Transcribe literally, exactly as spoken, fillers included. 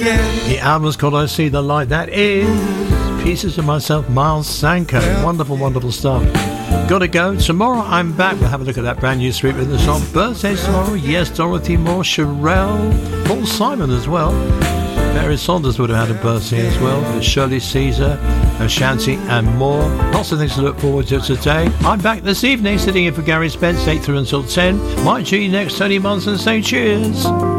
again. The album's called I See the Light. That is Pieces of Myself, Miles Sanko. Yeah. Wonderful, wonderful stuff. Gotta go. Tomorrow I'm back. We'll have a look at that brand new Street Rhythm song. Birthdays tomorrow. Yes, Dorothy Moore, Sherelle, Paul Simon as well. Mary Saunders would have had a birthday as well. There's Shirley Caesar, Ashanti and more. Lots of things to look forward to today. I'm back this evening sitting in for Gary Spence, eight through until ten. Mike G next, Tony Munson saying cheers.